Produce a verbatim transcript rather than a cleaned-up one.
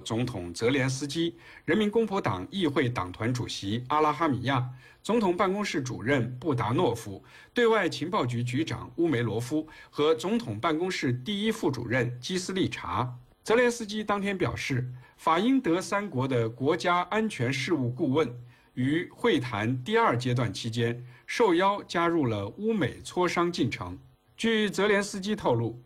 总统泽连斯基、人民公仆党议会党团主席阿拉哈米亚、总统办公室主任布达诺夫、对外情报局局长乌梅罗夫和总统办公室第一副主任基斯利查。泽连斯基当天表示，法英德三国的国家安全事务顾问于会谈第二阶段期间受邀加入了乌美磋商进程。据泽连斯基透露，